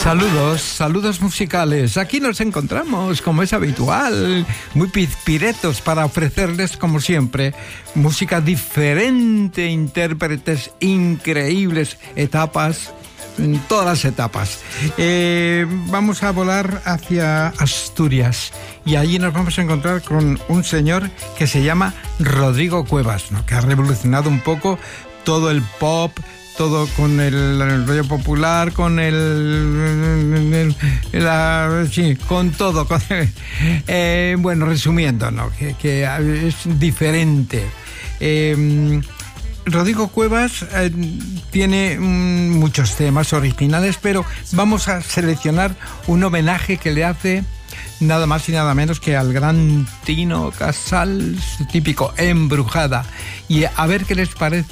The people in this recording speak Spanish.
Saludos musicales. Aquí nos encontramos, como es habitual, muy pizpiretos para ofrecerles, como siempre, música diferente, intérpretes increíbles, etapas, todas las etapas. Vamos a volar hacia Asturias y allí nos vamos a encontrar con un señor que se llama Rodrigo Cuevas, ¿no? Que ha revolucionado un poco todo el pop, todo con el rollo popular, con con todo. Bueno, resumiendo, ¿no? Que es diferente. Rodrigo Cuevas tiene muchos temas originales, pero vamos a seleccionar un homenaje que le hace nada más y nada menos que al gran Tino Casal, su típico Embrujada. Y a ver qué les parece